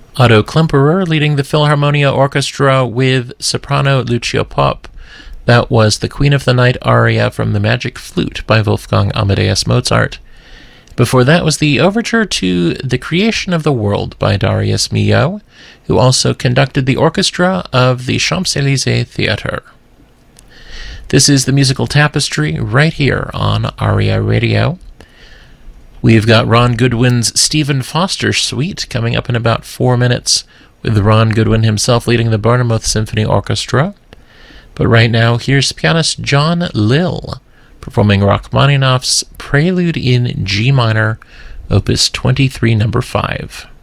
Otto Klemperer leading the Philharmonia Orchestra with soprano Lucia Popp. That was the Queen of the Night aria from The Magic Flute by Wolfgang Amadeus Mozart. Before that was the overture to The Creation of the World by Darius Milhaud, who also conducted the orchestra of the Champs-Élysées Theatre. This is the Musical Tapestry right here on ARIA Radio. We've got Ron Goodwin's Stephen Foster Suite coming up in about 4 minutes, with Ron Goodwin himself leading the Bournemouth Symphony Orchestra. But right now, here's pianist John Lill performing Rachmaninoff's Prelude in G minor, Opus 23, No. 5.